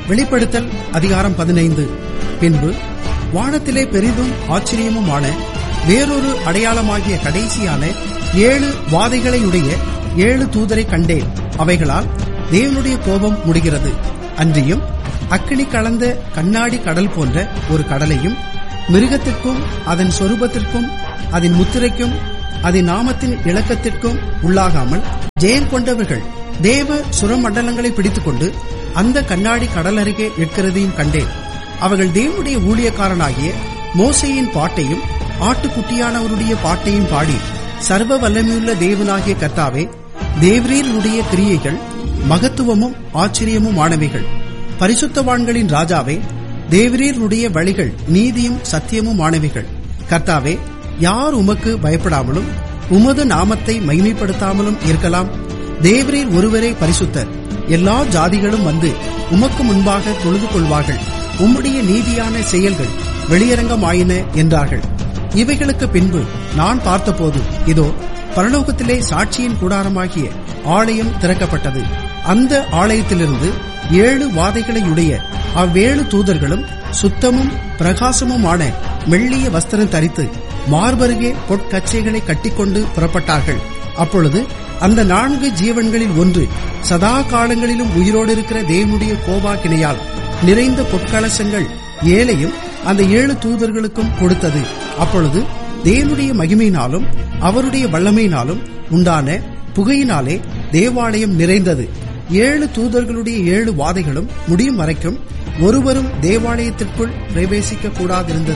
வெளிப்படுத்தல் அதிகாரம் 15. பின்பு வானத்திலே பெரிதும் ஆச்சரியமுமான வேறொரு அடையாளமாகிய கடைசியான 7 வாதைகளையுடைய 7 தூதரை கண்டேன். அவைகளால் தேவனுடைய கோபம் முடிகிறது. அன்றியும் அக்கினி கலந்த கண்ணாடி கடல் போன்ற ஒரு கடலையும், மிருகத்திற்கும் அதன் சொரூபத்திற்கும் அதன் முத்திரைக்கும் அதன் நாமத்தின் இலக்கத்திற்கும் உள்ளாகாமல் ஜெயம் கொண்டவர்கள் தேவ சுரமண்டலங்களை பிடித்துக் கொண்டு அந்த கண்ணாடி கடல் அருகே நிற்கிறதையும் கண்டேன். அவர்கள் தேவனுடைய ஊழியக்காரனாகிய மோசேயின் பாட்டையும் ஆட்டுக்குட்டியானவருடைய பாட்டையும் பாடி, சர்வ வல்லமையுள்ள தேவனாகிய கர்த்தாவே, தேவரீருடைய கிரியைகள் மகத்துவமும் ஆச்சரியமும் ஆனவைகள். பரிசுத்தவான்களின் ராஜாவே, தேவரீருடைய வழிகள் நீதியும் சத்தியமும் ஆனவைகள். கர்த்தாவே, யார் உமக்கு பயப்படாமலும் உமது நாமத்தை மகிமைப்படுத்தாமலும் இருக்கலாம்? தேவரீர் ஒருவரே பரிசுத்தர். எல்லா ஜாதிகளும் வந்து உமக்கு முன்பாக தொழுது கொள்வார்கள். உம்முடைய நீதியான செயல்கள் வெளியரங்கமாயின என்றார்கள். இவைகளுக்கு பின்பு நான் பார்த்தபோது, இதோ பரலோகத்திலே சாட்சியின் கூடாரமாகிய ஆலயம் திறக்கப்பட்டது. அந்த ஆலயத்திலிருந்து 7 வாதைகளையுடைய அவ்வேழு தூதர்களும் சுத்தமும் பிரகாசமுமான மெல்லிய வஸ்திரம் தரித்து மார்பருகே பொற்கச்சைகளை கட்டிக்கொண்டு புறப்பட்டார்கள். அப்பொழுது அந்த 4 ஜீவன்களில் ஒன்று சதா காலங்களிலும் உயிரோடு இருக்கிற தேவனுடைய கோபாக்கினையால் நிறைந்த பொற்கலசங்கள் 7ஐயும் அந்த 7 தூதர்களுக்கும் கொடுத்தது. அப்பொழுது தேவனுடைய மகிமையினாலும் அவருடைய வல்லமையினாலும் உண்டான புகையினாலே தேவாலயம் நிறைந்தது. 7 தூதர்களுடைய 7 வாதைகளும் முடியும் வரைக்கும் ஒருவரும் தேவாலயத்திற்குள் பிரவேசிக்க கூடாதிருந்தது.